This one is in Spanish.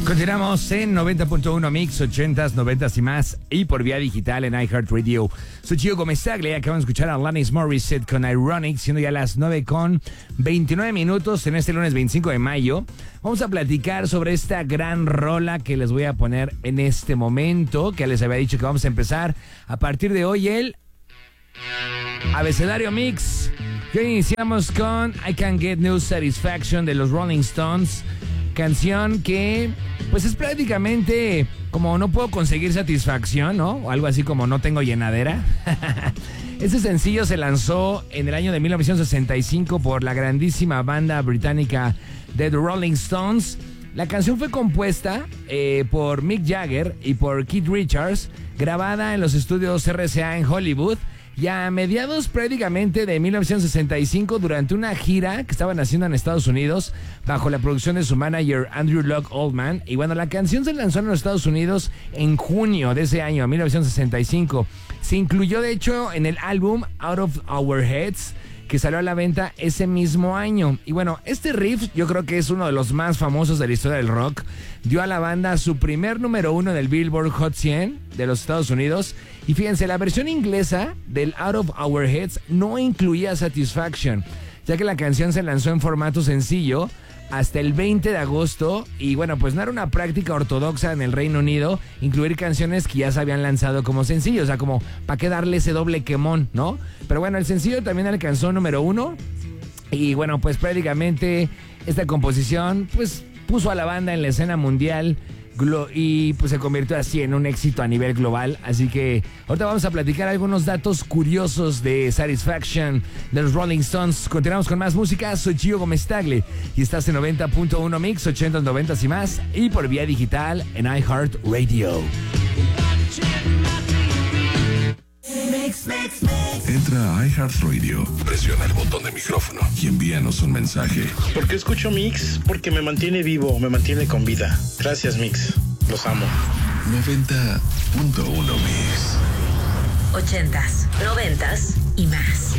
Continuamos en 90.1 Mix, 80s, 90s y más, y por vía digital en iHeartRadio. Soy Gio Gomezaglia, acabamos de escuchar a Alanis Morissette con Ironic, siendo ya las 9:29 en este lunes 25 de mayo. Vamos a platicar sobre esta gran rola que les voy a poner en este momento, que les había dicho que vamos a empezar a partir de hoy el Abecedario Mix. Y hoy iniciamos con I Can't Get No Satisfaction de los Rolling Stones. Canción que, pues es prácticamente como no puedo conseguir satisfacción, ¿no? O algo así como no tengo llenadera. Este sencillo se lanzó en el año de 1965 por la grandísima banda británica The Rolling Stones. La canción fue compuesta por Mick Jagger y por Keith Richards, grabada en los estudios RCA en Hollywood. Y a mediados prácticamente de 1965, durante una gira que estaban haciendo en Estados Unidos, bajo la producción de su manager Andrew Loog Oldham. Y bueno, la canción se lanzó en los Estados Unidos en junio de ese año, 1965. Se incluyó, de hecho, en el álbum Out of Our Heads, que salió a la venta ese mismo año. Y bueno, este riff yo creo que es uno de los más famosos de la historia del rock. Dio a la banda su primer número 1 en el Billboard Hot 100 de los Estados Unidos. Y fíjense, la versión inglesa del Out of Our Heads no incluía Satisfaction, ya que la canción se lanzó en formato sencillo hasta el 20 de agosto. Y bueno, pues no era una práctica ortodoxa en el Reino Unido incluir canciones que ya se habían lanzado como sencillo. O sea, como para qué darle ese doble quemón, ¿no? Pero bueno, el sencillo también alcanzó número 1. Y bueno, pues prácticamente esta composición pues puso a la banda en la escena mundial y pues se convirtió así en un éxito a nivel global. Así que ahorita vamos a platicar algunos datos curiosos de Satisfaction de los Rolling Stones. Continuamos con más música. Soy Gio Gomezaglia y estás en 90.1 Mix, 80s, 90s y más, y por vía digital en iHeartRadio. Entra a iHeartRadio, presiona el botón de micrófono y envíanos un mensaje. ¿Por qué escucho Mix? Porque me mantiene vivo, me mantiene con vida. Gracias, Mix. Los amo. 90.1 Mix. 80s, 90s y más.